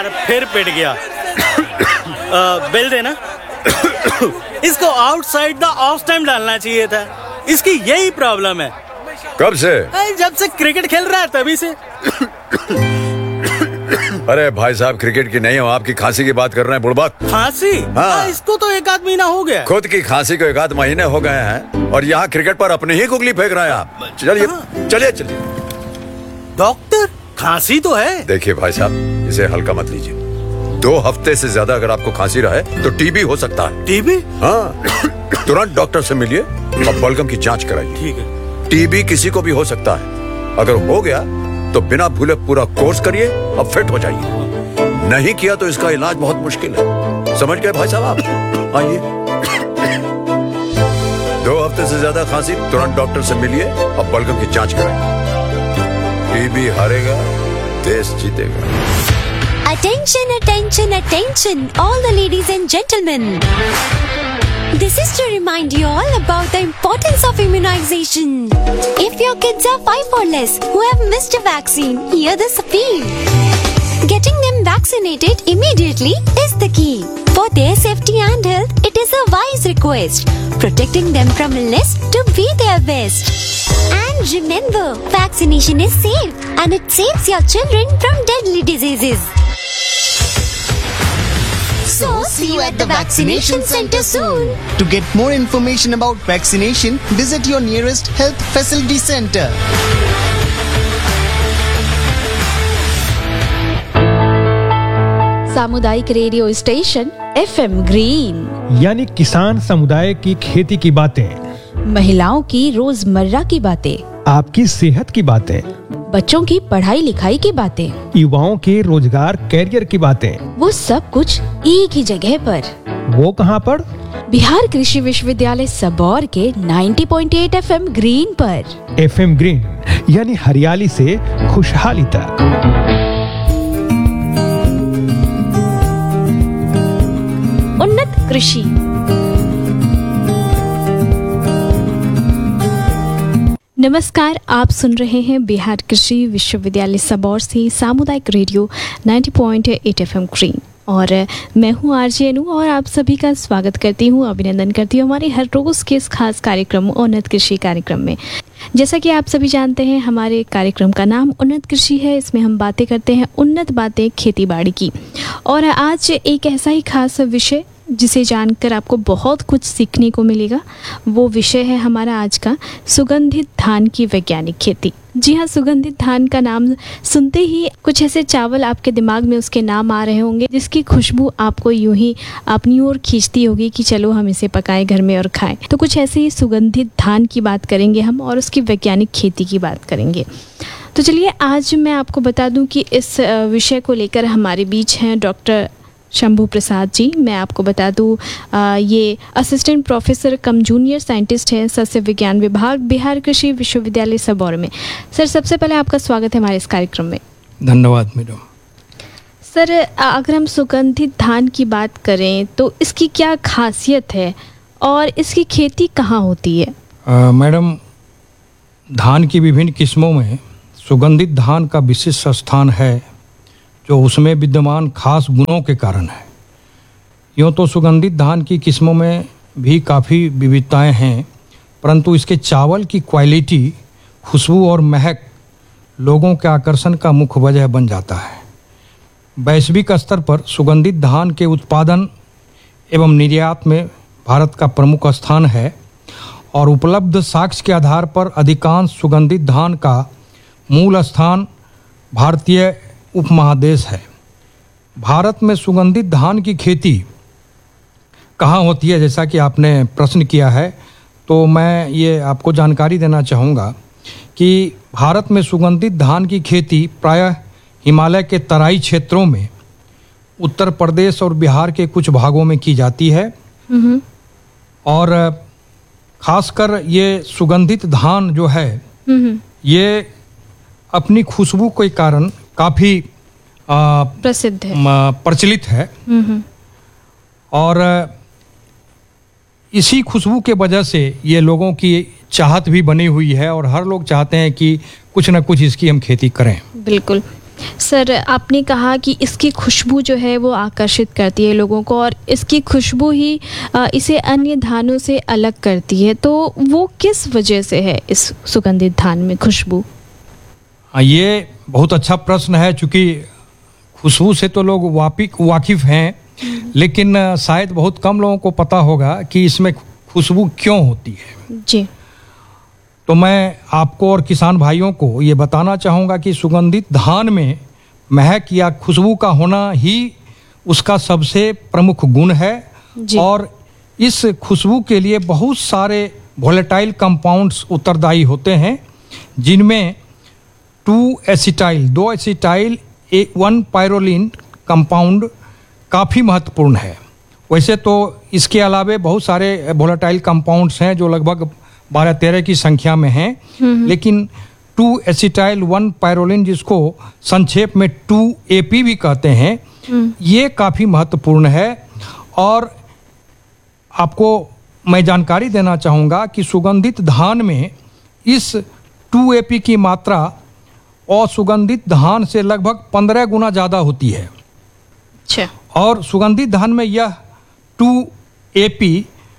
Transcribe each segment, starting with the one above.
फिर पिट गया। बिल देना। इसको आउटसाइड द ऑफ टाइम डालना चाहिए था। इसकी यही प्रॉब्लम है। कब से? जब से क्रिकेट खेल रहा है तभी से। अरे भाई साहब, क्रिकेट की नहीं हो, आपकी खांसी की बात कर रहे हैं। बुड़बक खांसी? हाँ। इसको तो 1 महीना हो गया। खुद की खांसी को 1 महीने हो गए हैं और यहाँ क्रिकेट पर अपने ही गुगली फेंक रहे हैं आप। चलिए चलिए चलिए। डॉक्टर, खांसी तो है। देखिए भाई साहब, इसे हल्का मत लीजिए। 2 हफ्ते से ज्यादा अगर आपको खांसी रहे तो टीबी हो सकता है। टीबी? हाँ। तुरंत डॉक्टर से मिलिए और बलगम की जांच कराइए। ठीक है। टीबी किसी को भी हो सकता है। अगर हो गया तो बिना भूले पूरा कोर्स करिए और फिट हो जाइए। नहीं किया तो इसका इलाज बहुत मुश्किल है। समझ गए भाई साहब आप? आइए। 2 हफ्ते से ज्यादा खांसी, तुरंत डॉक्टर से मिलिए और बलगम की जांच कराइए। टीबी हारेगा, देश जीतेगा। Attention, attention, attention, all the ladies and gentlemen. This is to remind you all about the importance of immunization. If your kids are 5 or less who have missed a vaccine, hear this appeal. Getting them vaccinated immediately is the key. For their safety and health, it is a wise request. Protecting them from illness to be their best. And remember, vaccination is safe and it saves your children from deadly diseases. So, see you at the vaccination center soon. To get more information about vaccination, visit your nearest health facility center. सामुदायिक radio station FM green, यानी किसान समुदाय की खेती की बातें, महिलाओं की रोजमर्रा की बातें, आपकी सेहत की बातें, बच्चों की पढ़ाई लिखाई की बातें, युवाओं के रोजगार कैरियर की बातें, वो सब कुछ एक ही जगह पर। वो कहाँ पर? बिहार कृषि विश्वविद्यालय सबौर के 90.8 FM ग्रीन पर। FM ग्रीन यानी हरियाली से खुशहाली तक। उन्नत कृषि। नमस्कार, आप सुन रहे हैं बिहार कृषि विश्वविद्यालय सबौर से सामुदायिक रेडियो 90.8 FM ग्रीन और मैं हूं आरजे अनु और आप सभी का स्वागत करती हूं, अभिनंदन करती हूं हमारे हर रोज़ के इस खास कार्यक्रम उन्नत कृषि कार्यक्रम में। जैसा कि आप सभी जानते हैं, हमारे कार्यक्रम का नाम उन्नत कृषि है। इसमें हम बातें करते हैं उन्नत बातें खेती बाड़ी की। और आज एक ऐसा ही खास विषय जिसे जानकर आपको बहुत कुछ सीखने को मिलेगा, वो विषय है हमारा आज का सुगंधित धान की वैज्ञानिक खेती। जी हाँ, सुगंधित धान का नाम सुनते ही कुछ ऐसे चावल आपके दिमाग में उसके नाम आ रहे होंगे जिसकी खुशबू आपको यूं ही अपनी ओर खींचती होगी कि चलो हम इसे पकाएं घर में और खाएं। तो कुछ ऐसे ही सुगंधित धान की बात करेंगे हम और उसकी वैज्ञानिक खेती की बात करेंगे। तो चलिए, आज मैं आपको बता दूं कि इस विषय को लेकर हमारे बीच हैं डॉक्टर शंभू प्रसाद जी। मैं आपको बता दूं, ये असिस्टेंट प्रोफेसर कम जूनियर साइंटिस्ट हैं सस्य विज्ञान विभाग, बिहार कृषि विश्वविद्यालय सबौर में। सर, सबसे पहले आपका स्वागत है हमारे इस कार्यक्रम में। धन्यवाद मैडम। सर, अगर हम सुगंधित धान की बात करें तो इसकी क्या खासियत है और इसकी खेती कहाँ होती है? मैडम, धान की विभिन्न किस्मों में सुगंधित धान का विशिष्ट स्थान है जो उसमें विद्यमान खास गुणों के कारण है। यूँ तो सुगंधित धान की किस्मों में भी काफ़ी विविधताएं हैं, परंतु इसके चावल की क्वालिटी, खुशबू और महक लोगों के आकर्षण का मुख्य वजह बन जाता है। वैश्विक स्तर पर सुगंधित धान के उत्पादन एवं निर्यात में भारत का प्रमुख स्थान है और उपलब्ध साक्ष्य के आधार पर अधिकांश सुगंधित धान का मूल स्थान भारतीय उपमहादेश है। भारत में सुगंधित धान की खेती कहाँ होती है, जैसा कि आपने प्रश्न किया है, तो मैं ये आपको जानकारी देना चाहूँगा कि भारत में सुगंधित धान की खेती प्रायः हिमालय के तराई क्षेत्रों में, उत्तर प्रदेश और बिहार के कुछ भागों में की जाती है। और खासकर ये सुगंधित धान जो है ये अपनी खुशबू के कारण काफ़ी प्रसिद्ध है, प्रचलित है। और इसी खुशबू के वजह से ये लोगों की चाहत भी बनी हुई है और हर लोग चाहते हैं कि कुछ न कुछ इसकी हम खेती करें। बिल्कुल। सर, आपने कहा कि इसकी खुशबू जो है वो आकर्षित करती है लोगों को और इसकी खुशबू ही इसे अन्य धानों से अलग करती है, तो वो किस वजह से है इस सुगंधित धान में खुशबू? ये बहुत अच्छा प्रश्न है, चूँकि खुशबू से तो लोग वाकिफ हैं, लेकिन शायद बहुत कम लोगों को पता होगा कि इसमें खुशबू क्यों होती है। जी। तो मैं आपको और किसान भाइयों को ये बताना चाहूँगा कि सुगंधित धान में महक या खुशबू का होना ही उसका सबसे प्रमुख गुण है। और इस खुशबू के लिए बहुत सारे वोलेटाइल कंपाउंड्स उत्तरदायी होते हैं, जिनमें 2 एसिटाइल 1 पायरोलिन कंपाउंड काफ़ी महत्वपूर्ण है। वैसे तो इसके अलावे बहुत सारे वोलेटाइल कंपाउंड्स हैं जो लगभग 12-13 की संख्या में हैं, लेकिन 2 एसिटाइल 1 पायरोलिन, जिसको संक्षेप में 2AP भी कहते हैं, ये काफ़ी महत्वपूर्ण है। और आपको मैं जानकारी देना चाहूँगा कि सुगंधित धान में इस 2AP की मात्रा असुगंधित धान से लगभग 15 गुना ज़्यादा होती है। अच्छा। और सुगंधित धान में यह 2AP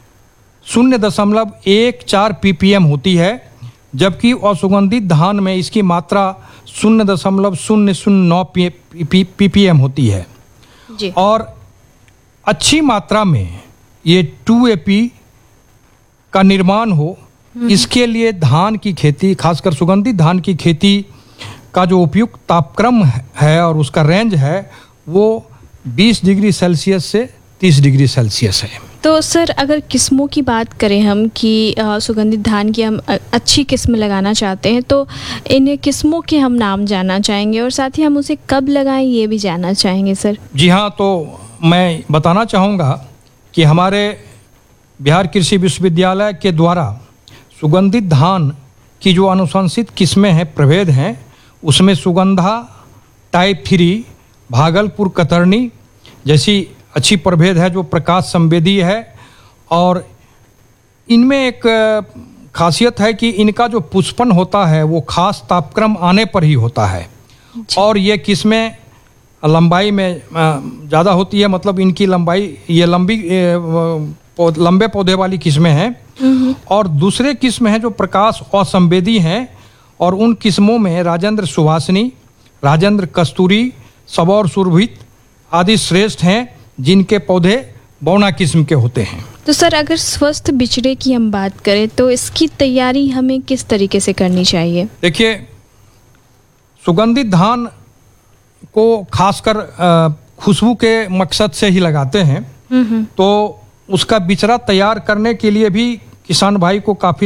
0.14 ppm होती है, जबकि असुगंधित धान में इसकी मात्रा 0.009 ppm होती है। जी। और अच्छी मात्रा में ये 2AP का निर्माण हो, इसके लिए धान की खेती, खासकर सुगंधित धान की खेती का जो उपयुक्त तापक्रम है और उसका रेंज है वो 20 डिग्री सेल्सियस से 30 डिग्री सेल्सियस है। तो सर, अगर किस्मों की बात करें हम कि सुगंधित धान की हम अच्छी किस्म लगाना चाहते हैं, तो इन किस्मों के हम नाम जानना चाहेंगे और साथ ही हम उसे कब लगाएं ये भी जानना चाहेंगे सर। जी हाँ, तो मैं बताना चाहूँगा कि हमारे बिहार कृषि विश्वविद्यालय के द्वारा सुगंधित धान की जो अनुशंसित किस्में हैं, प्रभेद हैं, उसमें सुगंधा टाइप 3 भागलपुर कतरनी जैसी अच्छी प्रभेद है जो प्रकाश संवेदी है। और इनमें एक खासियत है कि इनका जो पुष्पन होता है वो खास तापक्रम आने पर ही होता है। और ये किस्में लंबाई में ज़्यादा होती है, मतलब इनकी लंबाई, ये लंबे पौधे वाली किस्में हैं। और दूसरे किस्म हैं जो प्रकाश असंवेदी हैं, और उन किस्मों में राजेंद्र सुवासिनी, राजेंद्र कस्तूरी, सबौर सुरभित आदि श्रेष्ठ हैं, जिनके पौधे बौना किस्म के होते हैं। तो सर, अगर स्वस्थ बिचड़े की हम बात करें तो इसकी तैयारी हमें किस तरीके से करनी चाहिए? देखिए, सुगंधित धान को खासकर खुशबू के मकसद से ही लगाते हैं, तो उसका बिचड़ा तैयार करने के लिए भी किसान भाई को काफ़ी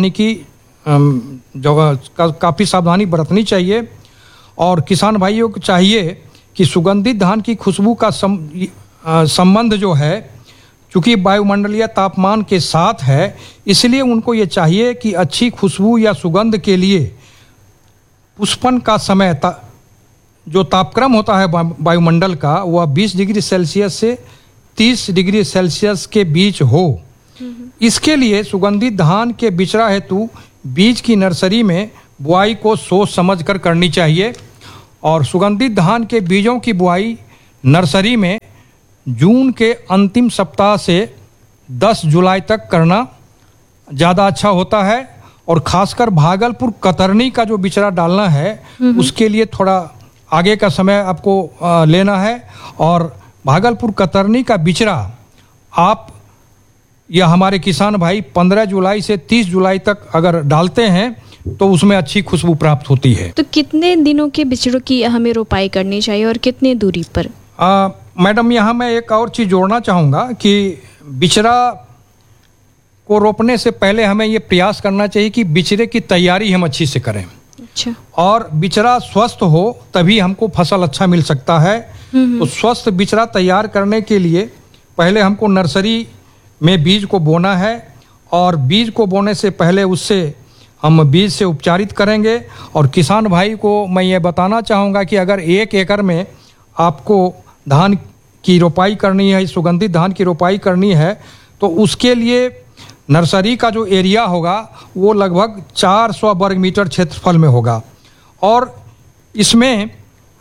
सावधानी बरतनी चाहिए। और किसान भाइयों को चाहिए कि सुगंधित धान की खुशबू का संबंध जो है, चूँकि वायुमंडलीय तापमान के साथ है, इसलिए उनको ये चाहिए कि अच्छी खुशबू या सुगंध के लिए पुष्पन का समय जो तापक्रम होता है वायुमंडल का, वह 20 डिग्री सेल्सियस से 30 डिग्री सेल्सियस के बीच हो। इसके लिए सुगंधित धान के बिचड़ा हेतु बीज की नर्सरी में बुआई को सोच समझ कर करनी चाहिए। और सुगंधित धान के बीजों की बुआई नर्सरी में जून के अंतिम सप्ताह से 10 जुलाई तक करना ज़्यादा अच्छा होता है। और ख़ासकर भागलपुर कतरनी का जो बिचड़ा डालना है, उसके लिए थोड़ा आगे का समय आपको लेना है। और भागलपुर कतरनी का बिचड़ा आप या हमारे किसान भाई 15 जुलाई से 30 जुलाई तक अगर डालते हैं तो उसमें अच्छी खुशबू प्राप्त होती है। तो कितने दिनों के बिचड़ों की हमें रोपाई करनी चाहिए और कितने दूरी पर? मैडम, यहाँ मैं एक और चीज़ जोड़ना चाहूँगा कि बिचड़ा को रोपने से पहले हमें ये प्रयास करना चाहिए कि बिचड़े की तैयारी हम अच्छी से करें। अच्छा। और बिचड़ा स्वस्थ हो तभी हमको फसल अच्छा मिल सकता है। तो स्वस्थ बिचड़ा तैयार करने के लिए पहले हमको नर्सरी में बीज को बोना है, और बीज को बोने से पहले उससे हम बीज से उपचारित करेंगे। और किसान भाई को मैं ये बताना चाहूँगा कि अगर 1 एकड़ में आपको धान की रोपाई करनी है, सुगंधित धान की रोपाई करनी है, तो उसके लिए नर्सरी का जो एरिया होगा वो लगभग 400 वर्ग मीटर क्षेत्रफल में होगा। और इसमें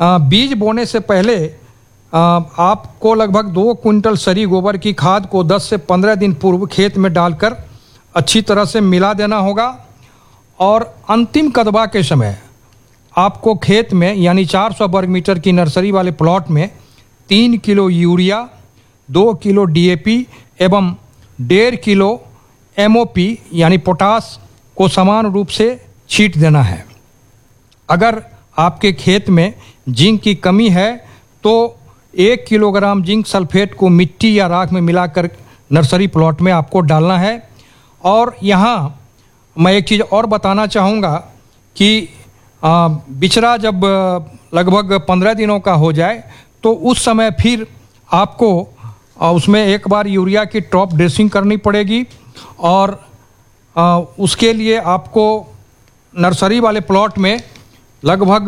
बीज बोने से पहले आपको लगभग 2 क्विंटल सरी गोबर की खाद को 10 से 15 दिन पूर्व खेत में डालकर अच्छी तरह से मिला देना होगा। और अंतिम कदबा के समय आपको खेत में यानी 400 वर्ग मीटर की नर्सरी वाले प्लॉट में 3 किलो यूरिया, 2 किलो DAP एवं 1.5 किलो MOP यानी पोटास को समान रूप से छींट देना है। अगर आपके खेत में जिंक की कमी है तो 1 किलोग्राम जिंक सल्फेट को मिट्टी या राख में मिलाकर नर्सरी प्लॉट में आपको डालना है। और यहाँ मैं एक चीज़ और बताना चाहूँगा कि बिचरा जब लगभग 15 दिनों का हो जाए तो उस समय फिर आपको उसमें एक बार यूरिया की टॉप ड्रेसिंग करनी पड़ेगी। और उसके लिए आपको नर्सरी वाले प्लॉट में लगभग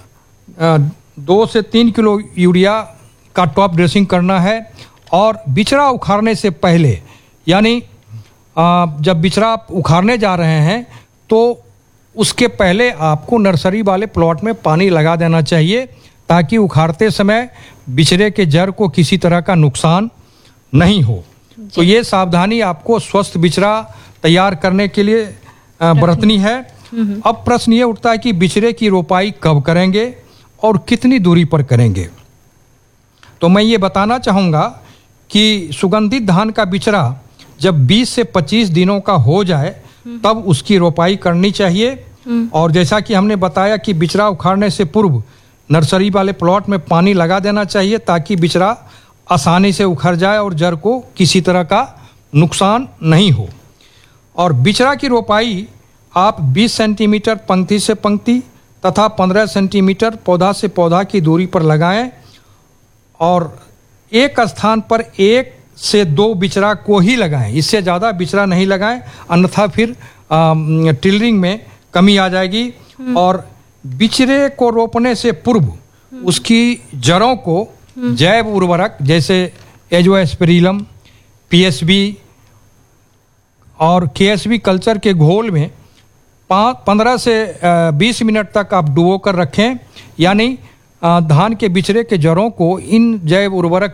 2 से 3 किलो यूरिया का टॉप ड्रेसिंग करना है। और बिचरा उखाड़ने से पहले यानी जब बिचरा उखाड़ने जा रहे हैं तो उसके पहले आपको नर्सरी वाले प्लॉट में पानी लगा देना चाहिए ताकि उखाड़ते समय बिचरे के जड़ को किसी तरह का नुकसान नहीं हो। तो ये सावधानी आपको स्वस्थ बिचरा तैयार करने के लिए बरतनी है। अब प्रश्न ये उठता है कि बिचरे की रोपाई कब करेंगे और कितनी दूरी पर करेंगे। तो मैं ये बताना चाहूँगा कि सुगंधित धान का बिचरा जब 20 से 25 दिनों का हो जाए तब उसकी रोपाई करनी चाहिए। और जैसा कि हमने बताया कि बिचरा उखाड़ने से पूर्व नर्सरी वाले प्लॉट में पानी लगा देना चाहिए ताकि बिचरा आसानी से उखड़ जाए और जड़ को किसी तरह का नुकसान नहीं हो। और बिचरा की रोपाई आप 20 सेंटीमीटर पंक्ति से पंक्ति तथा 15 सेंटीमीटर पौधा से पौधा की दूरी पर लगाएं। और एक स्थान पर 1 से 2 बिचरा को ही लगाएं, इससे ज़्यादा बिचरा नहीं लगाएं, अन्यथा फिर टिलरिंग में कमी आ जाएगी। और बिचरे को रोपने से पूर्व उसकी जड़ों को जैव उर्वरक जैसे एजोस्पेरिलम, PSB और KSB कल्चर के घोल में 15 से 20 मिनट तक आप डुबो कर रखें। यानी धान के बिचरे के जड़ों को इन जैव उर्वरक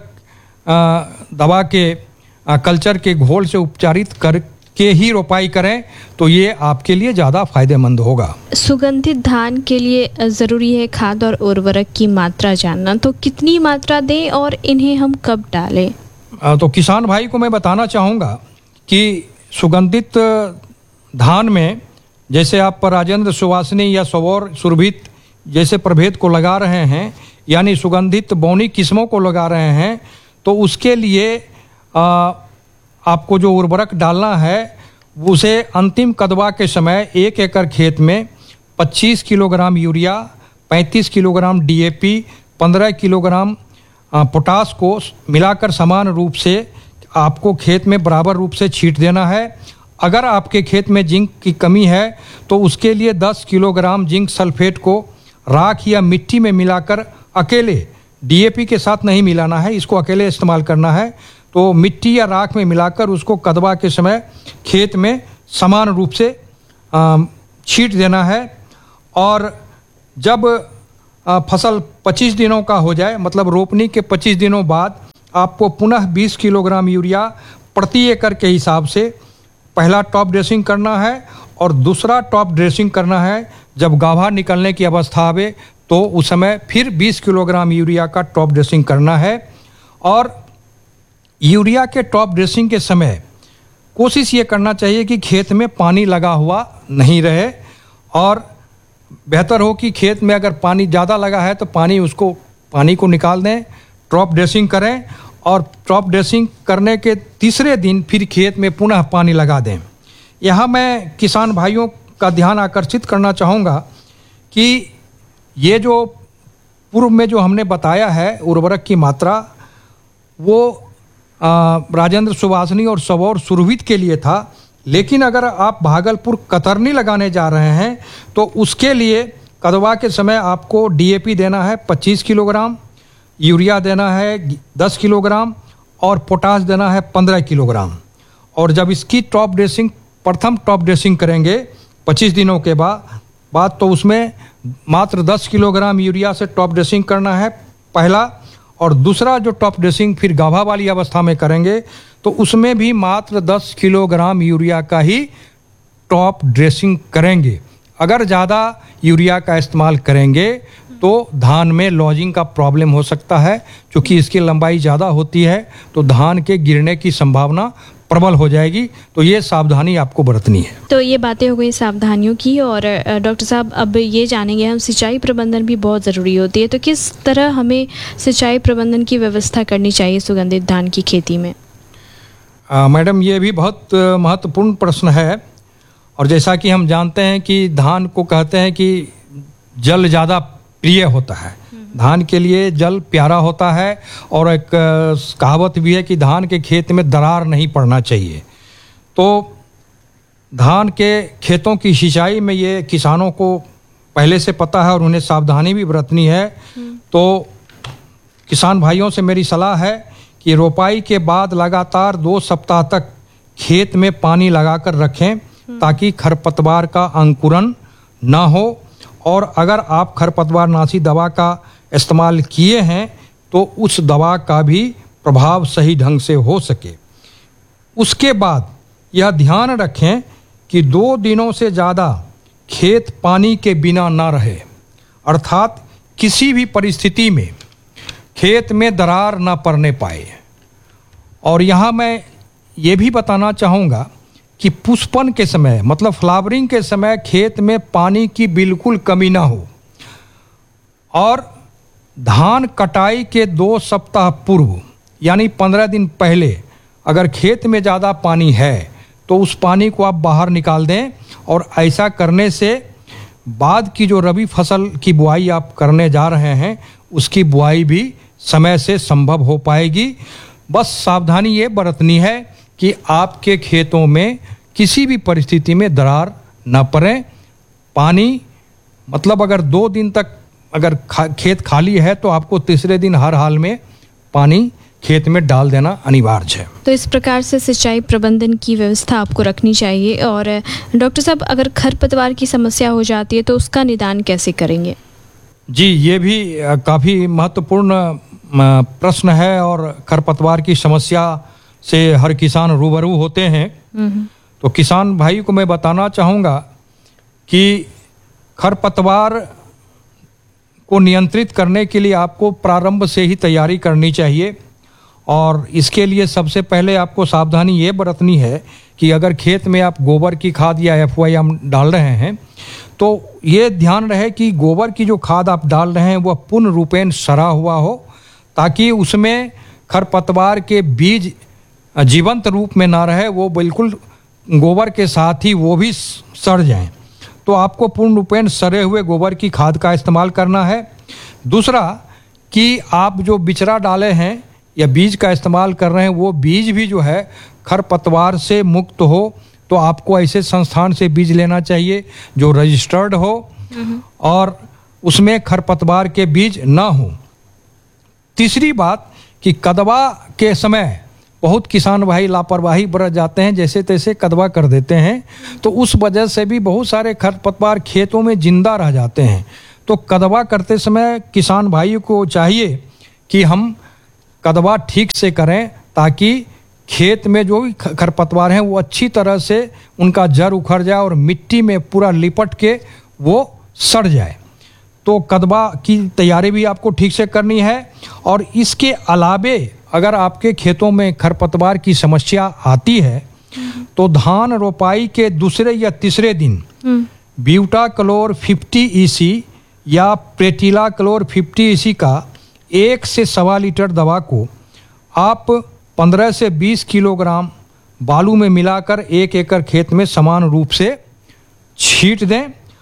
दवा के कल्चर के घोल से उपचारित करके ही रोपाई करें तो ये आपके लिए ज़्यादा फायदेमंद होगा। सुगंधित धान के लिए ज़रूरी है खाद और उर्वरक की मात्रा जानना, तो कितनी मात्रा दें और इन्हें हम कब डालें? तो किसान भाई को मैं बताना चाहूँगा कि सुगंधित धान में जैसे आप राजेंद्र सुवासनी या सवौर सुरभित जैसे प्रभेद को लगा रहे हैं यानी सुगंधित बौनी किस्मों को लगा रहे हैं तो उसके लिए आपको जो उर्वरक डालना है उसे अंतिम कदवा के समय 1 एकड़ खेत में 25 kilogram urea, 35 kilogram DAP, 15 kilogram potash को मिलाकर समान रूप से आपको खेत में बराबर रूप से छींट देना है। अगर आपके खेत में जिंक की कमी है तो उसके लिए 10 किलोग्राम जिंक सल्फेट को राख या मिट्टी में मिलाकर अकेले, DAP के साथ नहीं मिलाना है, इसको अकेले इस्तेमाल करना है। तो मिट्टी या राख में मिलाकर उसको कदवा के समय खेत में समान रूप से छींट देना है। और जब फसल 25 दिनों का हो जाए मतलब रोपनी के 25 दिनों बाद आपको पुनः 20 किलोग्राम यूरिया प्रति एकड़ के हिसाब से पहला टॉप ड्रेसिंग करना है और दूसरा टॉप ड्रेसिंग करना है जब गाभा निकलने की अवस्था आवे तो उस समय फिर 20 किलोग्राम यूरिया का टॉप ड्रेसिंग करना है। और यूरिया के टॉप ड्रेसिंग के समय कोशिश ये करना चाहिए कि खेत में पानी लगा हुआ नहीं रहे और बेहतर हो कि खेत में अगर पानी ज़्यादा लगा है तो पानी को निकाल दें, टॉप ड्रेसिंग करें और टॉप ड्रेसिंग करने के तीसरे दिन फिर खेत में पुनः पानी लगा दें। यहाँ मैं किसान भाइयों का ध्यान आकर्षित करना चाहूँगा कि ये जो पूर्व में जो हमने बताया है उर्वरक की मात्रा वो राजेंद्र सुवासनी और सवौर सुरभित के लिए था, लेकिन अगर आप भागलपुर कतरनी लगाने जा रहे हैं तो उसके लिए कदवा के समय आपको DAP देना है 25 किलोग्राम, यूरिया देना है 10 किलोग्राम और पोटास देना है 15 किलोग्राम। और जब इसकी प्रथम टॉप ड्रेसिंग करेंगे 25 दिनों के बाद बाद तो उसमें मात्र 10 किलोग्राम यूरिया से टॉप ड्रेसिंग करना है पहला, और दूसरा जो टॉप ड्रेसिंग फिर गाभा वाली अवस्था में करेंगे तो उसमें भी मात्र 10 किलोग्राम यूरिया का ही टॉप ड्रेसिंग करेंगे। अगर ज़्यादा यूरिया का इस्तेमाल करेंगे तो धान में लॉजिंग का प्रॉब्लम हो सकता है, क्योंकि इसकी लंबाई ज़्यादा होती है तो धान के गिरने की संभावना प्रबल हो जाएगी। तो ये सावधानी आपको बरतनी है। तो ये बातें हो गई सावधानियों की, और डॉक्टर साहब अब ये जानेंगे हम सिंचाई प्रबंधन भी बहुत ज़रूरी होती है, तो किस तरह हमें सिंचाई प्रबंधन की व्यवस्था करनी चाहिए सुगंधित धान की खेती में? मैडम, ये भी बहुत महत्वपूर्ण प्रश्न है। और जैसा कि हम जानते हैं कि धान को कहते हैं कि जल ज़्यादा प्रिय होता है, धान के लिए जल प्यारा होता है, और एक कहावत भी है कि धान के खेत में दरार नहीं पड़ना चाहिए। तो धान के खेतों की सिंचाई में ये किसानों को पहले से पता है और उन्हें सावधानी भी बरतनी है। तो किसान भाइयों से मेरी सलाह है कि रोपाई के बाद लगातार 2 सप्ताह तक खेत में पानी लगाकर रखें, ताकि खरपतवार का अंकुरण ना हो। और अगर आप खरपतवार नाशी दवा का इस्तेमाल किए हैं तो उस दवा का भी प्रभाव सही ढंग से हो सके। उसके बाद यह ध्यान रखें कि 2 दिनों से ज़्यादा खेत पानी के बिना ना रहे, अर्थात किसी भी परिस्थिति में खेत में दरार ना पड़ने पाए। और यहाँ मैं ये भी बताना चाहूँगा कि पुष्पन के समय, मतलब फ्लावरिंग के समय, खेत में पानी की बिल्कुल कमी ना हो। और धान कटाई के 2 सप्ताह पूर्व यानी 15 दिन पहले अगर खेत में ज़्यादा पानी है तो उस पानी को आप बाहर निकाल दें। और ऐसा करने से बाद की जो रबी फसल की बुआई आप करने जा रहे हैं उसकी बुआई भी समय से संभव हो पाएगी। बस सावधानी ये बरतनी है कि आपके खेतों में किसी भी परिस्थिति में दरार न पड़े। पानी मतलब अगर 2 दिन तक अगर खेत खाली है तो आपको तीसरे दिन हर हाल में पानी खेत में डाल देना अनिवार्य है। तो इस प्रकार से सिंचाई प्रबंधन की व्यवस्था आपको रखनी चाहिए। और डॉक्टर साहब, अगर खरपतवार की समस्या हो जाती है तो उसका निदान कैसे करेंगे? जी, ये भी काफ़ी महत्वपूर्ण प्रश्न है, और खरपतवार की समस्या से हर किसान रूबरू होते हैं। तो किसान भाई को मैं बताना चाहूँगा कि खरपतवार को नियंत्रित करने के लिए आपको प्रारंभ से ही तैयारी करनी चाहिए। और इसके लिए सबसे पहले आपको सावधानी ये बरतनी है कि अगर खेत में आप गोबर की खाद या FYM डाल रहे हैं तो ये ध्यान रहे कि गोबर की जो खाद आप डाल रहे हैं वह पूर्ण रूपेण सड़ा हुआ हो, ताकि उसमें खरपतवार के बीज जीवंत रूप में ना रहे, वो बिल्कुल गोबर के साथ ही वो भी सड़ जाएं। तो आपको पूर्ण रूपेण सड़े हुए गोबर की खाद का इस्तेमाल करना है। दूसरा कि आप जो बिचरा डाले हैं या बीज का इस्तेमाल कर रहे हैं वो बीज भी जो है खरपतवार से मुक्त हो, तो आपको ऐसे संस्थान से बीज लेना चाहिए जो रजिस्टर्ड हो और उसमें खरपतवार के बीज ना हो। तीसरी बात कि कदवा के समय बहुत किसान भाई लापरवाही बरत जाते हैं, जैसे तैसे कदवा कर देते हैं, तो उस वजह से भी बहुत सारे खरपतवार खेतों में जिंदा रह जाते हैं। तो कदवा करते समय किसान भाई को चाहिए कि हम कदवा ठीक से करें, ताकि खेत में जो भी खरपतवार हैं वो अच्छी तरह से उनका जड़ उखड़ जाए और मिट्टी में पूरा लिपट के वो सड़ जाए। तो कदवा की तैयारी भी आपको ठीक से करनी है। और इसके अलावे अगर आपके खेतों में खरपतवार की समस्या आती है तो धान रोपाई के दूसरे या तीसरे दिन ब्यूटाक्लोर 50 EC या प्रेटिलाक्लोर 50 EC का 1 से 1.25 लीटर दवा को आप 15 से 20 किलोग्राम बालू में मिलाकर 1 एकड़ खेत में समान रूप से छींट दें।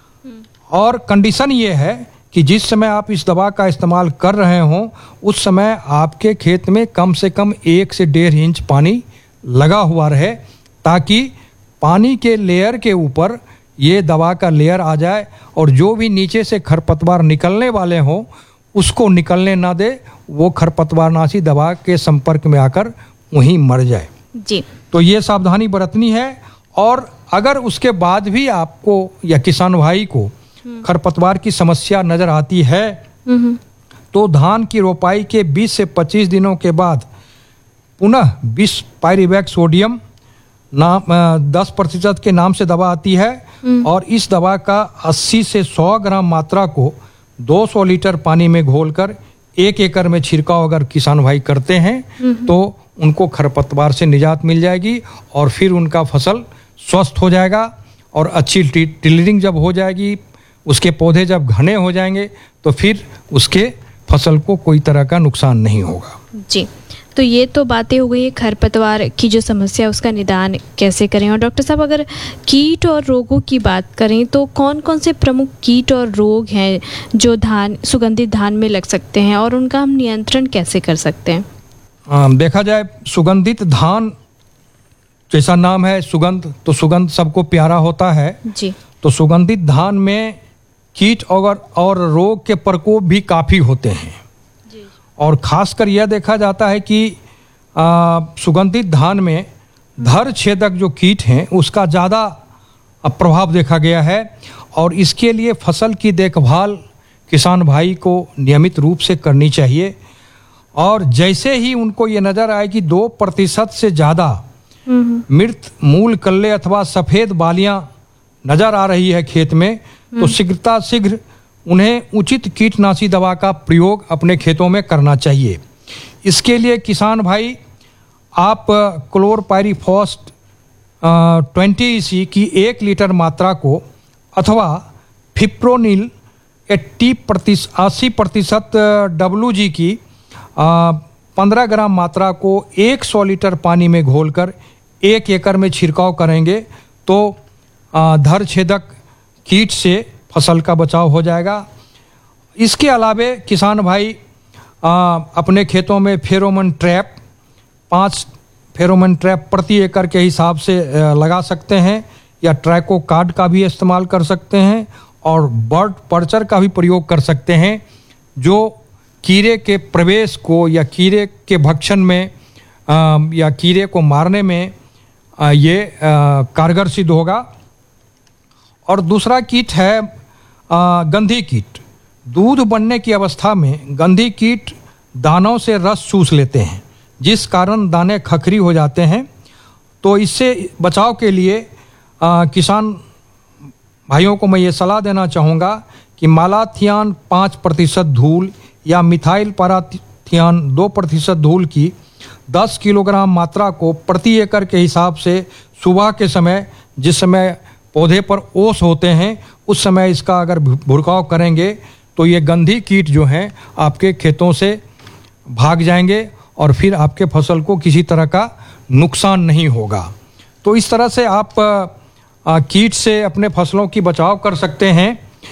और कंडीशन ये है कि जिस समय आप इस दवा का इस्तेमाल कर रहे हों उस समय आपके खेत में कम से कम 1 से 1.5 इंच पानी लगा हुआ रहे, ताकि पानी के लेयर के ऊपर ये दवा का लेयर आ जाए और जो भी नीचे से खरपतवार निकलने वाले हों उसको निकलने ना दे, वो खरपतवारनाशी दवा के संपर्क में आकर वहीं मर जाए जी। तो ये सावधानी बरतनी है। और अगर उसके बाद भी आपको या किसान भाई को खरपतवार की समस्या नजर आती है तो धान की रोपाई के 20 से 25 दिनों के बाद पुनः 20 पायरिवैक सोडियम 10% के नाम से दवा आती है और इस दवा का 80 से 100 ग्राम मात्रा को 200 लीटर पानी में घोलकर 1 एकड़ में छिड़काव अगर किसान भाई करते हैं तो उनको खरपतवार से निजात मिल जाएगी और फिर उनका फसल स्वस्थ हो जाएगा और अच्छी टिलरिंग जब हो जाएगी, उसके पौधे जब घने हो जाएंगे तो फिर उसके फसल को कोई तरह का नुकसान नहीं होगा। जी, तो ये तो बातें हो गई खरपतवार की जो समस्या उसका निदान कैसे करें। और डॉक्टर साहब अगर कीट और रोगों की बात करें तो कौन कौन से प्रमुख कीट और रोग हैं जो सुगंधित धान में लग सकते हैं और उनका हम नियंत्रण कैसे कर सकते हैं? देखा जाए सुगंधित धान जैसा नाम है सुगंध, तो सुगंध सबको प्यारा होता है जी। तो सुगंधित धान में कीट और रोग के प्रकोप भी काफ़ी होते हैं जी। और खासकर यह देखा जाता है कि सुगंधित धान में धर छेदक जो कीट हैं उसका ज़्यादा प्रभाव देखा गया है और इसके लिए फसल की देखभाल किसान भाई को नियमित रूप से करनी चाहिए। और जैसे ही उनको ये नज़र आए कि 2% से ज़्यादा मृत मूल कल्ले अथवा सफ़ेद बालियां नज़र आ रही है खेत में तो शीघ्र उन्हें उचित कीटनाशी दवा का प्रयोग अपने खेतों में करना चाहिए। इसके लिए किसान भाई आप क्लोरपायरीफॉस 20 EC की 1 लीटर मात्रा को अथवा फिप्रोनिल 80% WG की 15 ग्राम मात्रा को 100 लीटर पानी में घोलकर 1 एकड़ में छिड़काव करेंगे तो धर छेदक कीट से फसल का बचाव हो जाएगा। इसके अलावे किसान भाई अपने खेतों में फेरोमोन ट्रैप 5 फेरोमोन ट्रैप प्रति एकड़ के हिसाब से लगा सकते हैं या ट्रैको कार्ड का भी इस्तेमाल कर सकते हैं और बर्ड पर्चर का भी प्रयोग कर सकते हैं जो कीड़े के प्रवेश को या कीड़े के भक्षण में या कीड़े को मारने में ये कारगर सिद्ध होगा। और दूसरा कीट है गंधी कीट। दूध बनने की अवस्था में गंधी कीट दानों से रस चूस लेते हैं जिस कारण दाने खखरी हो जाते हैं। तो इससे बचाव के लिए किसान भाइयों को मैं ये सलाह देना चाहूँगा कि मालाथियान 5% धूल या मिथाइल पाराथियान 2% धूल की 10 किलोग्राम मात्रा को प्रति एकड़ के हिसाब से सुबह के समय जिस समय पौधे पर ओस होते हैं उस समय इसका अगर भुड़काव करेंगे तो ये गंधी कीट जो हैं आपके खेतों से भाग जाएंगे और फिर आपके फसल को किसी तरह का नुकसान नहीं होगा। तो इस तरह से आप कीट से अपने फसलों की बचाव कर सकते हैं।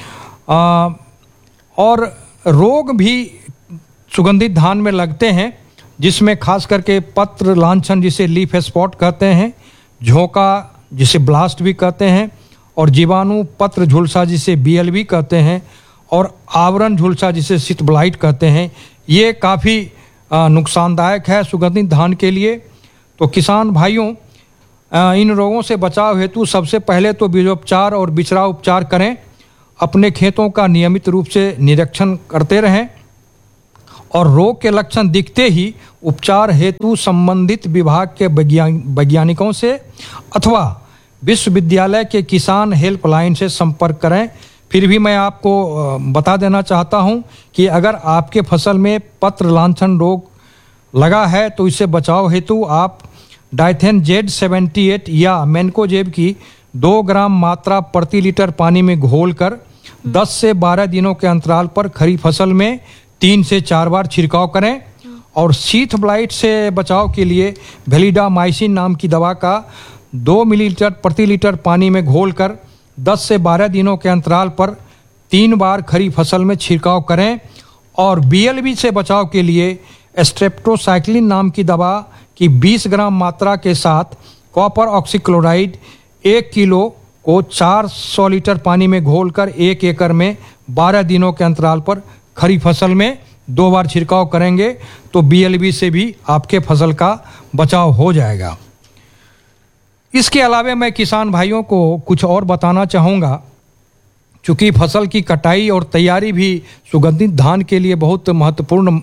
और रोग भी सुगंधित धान में लगते हैं जिसमें खास करके पत्र लांछन जिसे लीफ स्पॉट कहते हैं, झोंका जिसे ब्लास्ट भी कहते हैं और जीवाणु पत्र झुलसा जिसे BLV कहते हैं और आवरण झुलसा जिसे शीत ब्लाइट कहते हैं। ये काफ़ी नुकसानदायक है सुगंधित धान के लिए। तो किसान भाइयों इन रोगों से बचाव हेतु सबसे पहले तो बीजोपचार और बिचरा उपचार करें, अपने खेतों का नियमित रूप से निरीक्षण करते रहें और रोग के लक्षण दिखते ही उपचार हेतु संबंधित विभाग के वैज्ञानिकों से अथवा विश्वविद्यालय के किसान हेल्पलाइन से संपर्क करें। फिर भी मैं आपको बता देना चाहता हूं कि अगर आपके फसल में पत्र लांछन रोग लगा है तो इससे बचाव हेतु आप डाइथेन Z78 या मैनकोजेब की 2 ग्राम मात्रा प्रति लीटर पानी में घोलकर 10 से 12 दिनों के अंतराल पर खरी फसल में 3 से 4 बार छिड़काव करें। और शीथ ब्लाइट से बचाव के लिए वेलिडामाइसिन नाम की दवा का 2 मिलीलीटर प्रति लीटर पानी में घोलकर 10 से 12 दिनों के अंतराल पर 3 बार खरी फसल में छिड़काव करें। और BLV से बचाव के लिए स्ट्रेप्टोसाइक्लिन नाम की दवा की 20 ग्राम मात्रा के साथ कॉपर ऑक्सीक्लोराइड 1 किलो को 400 लीटर पानी में घोलकर 1 एकड़ में 12 दिनों के अंतराल पर खरी फसल में 2 बार छिड़काव करेंगे तो BLV से भी आपके फसल का बचाव हो जाएगा। इसके अलावा मैं किसान भाइयों को कुछ और बताना चाहूँगा चूँकि फसल की कटाई और तैयारी भी सुगंधित धान के लिए बहुत महत्वपूर्ण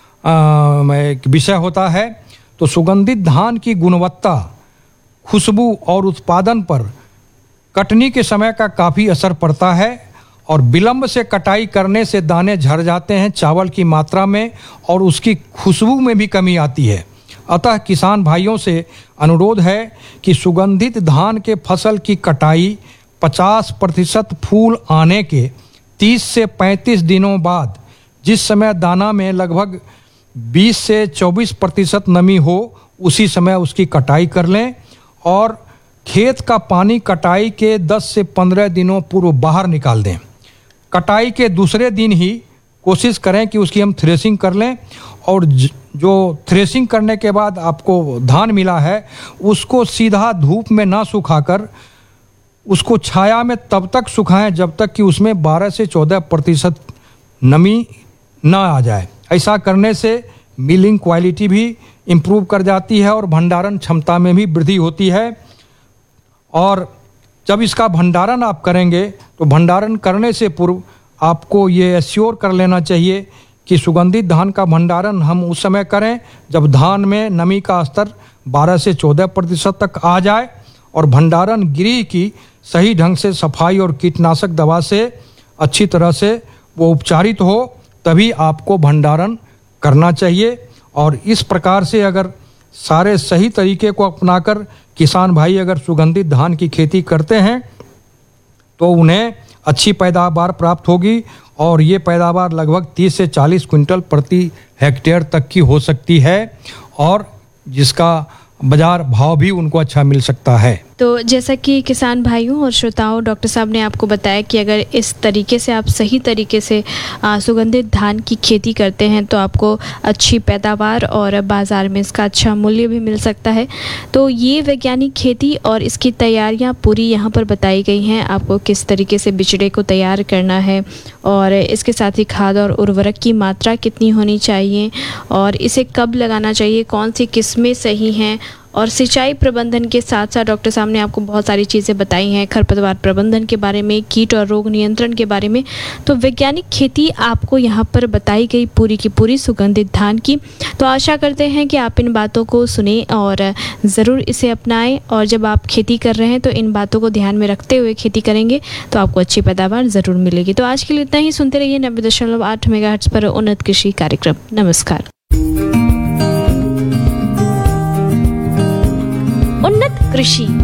एक विषय होता है, तो सुगंधित धान की गुणवत्ता, खुशबू और उत्पादन पर कटनी के समय का काफ़ी असर पड़ता है और विलंब से कटाई करने से दाने झड़ जाते हैं चावल की मात्रा में और उसकी खुशबू में भी कमी आती है। अतः किसान भाइयों से अनुरोध है कि सुगंधित धान के फसल की कटाई 50% फूल आने के 30 से 35 दिनों बाद, जिस समय दाना में लगभग 20 से 24% नमी हो, उसी समय उसकी कटाई कर लें और खेत का पानी कटाई के 10 से 15 दिनों पूर्व बाहर निकाल दें। कटाई के दूसरे दिन ही कोशिश करें कि उसकी हम थ्रेसिंग कर लें और जो थ्रेसिंग करने के बाद आपको धान मिला है उसको सीधा धूप में ना सुखाकर उसको छाया में तब तक सुखाएं जब तक कि उसमें 12 से 14% नमी ना आ जाए। ऐसा करने से मिलिंग क्वालिटी भी इम्प्रूव कर जाती है और भंडारण क्षमता में भी वृद्धि होती है। और जब इसका भंडारण आप करेंगे तो भंडारण करने से पूर्व आपको ये एश्योर कर लेना चाहिए कि सुगंधित धान का भंडारण हम उस समय करें जब धान में नमी का स्तर 12 से 14% तक आ जाए और भंडारण गृह की सही ढंग से सफाई और कीटनाशक दवा से अच्छी तरह से वो उपचारित हो, तभी आपको भंडारण करना चाहिए। और इस प्रकार से अगर सारे सही तरीके को अपनाकर किसान भाई अगर सुगंधित धान की खेती करते हैं तो उन्हें अच्छी पैदावार प्राप्त होगी और ये पैदावार लगभग 30 से 40 क्विंटल प्रति हेक्टेयर तक की हो सकती है और जिसका बाजार भाव भी उनको अच्छा मिल सकता है। तो जैसा कि किसान भाइयों और श्रोताओं, डॉक्टर साहब ने आपको बताया कि अगर इस तरीके से आप सही तरीके से सुगंधित धान की खेती करते हैं तो आपको अच्छी पैदावार और बाज़ार में इसका अच्छा मूल्य भी मिल सकता है। तो ये वैज्ञानिक खेती और इसकी तैयारियां पूरी यहाँ पर बताई गई हैं, आपको किस तरीके से बिचड़े को तैयार करना है और इसके साथ ही खाद और उर्वरक की मात्रा कितनी होनी चाहिए और इसे कब लगाना चाहिए, कौन सी किस्में सही हैं और सिंचाई प्रबंधन के साथ साथ डॉक्टर साहब ने आपको बहुत सारी चीज़ें बताई हैं, खरपतवार प्रबंधन के बारे में, कीट और रोग नियंत्रण के बारे में। तो वैज्ञानिक खेती आपको यहाँ पर बताई गई पूरी की पूरी सुगंधित धान की। तो आशा करते हैं कि आप इन बातों को सुने और ज़रूर इसे अपनाएं और जब आप खेती कर रहे हैं तो इन बातों को ध्यान में रखते हुए खेती करेंगे तो आपको अच्छी पैदावार ज़रूर मिलेगी। तो आज के लिए इतना ही। सुनते रहिए 90.8 मेगाहर्ट्ज़ पर उन्नत कृषि कार्यक्रम। नमस्कार। उन्नत कृषि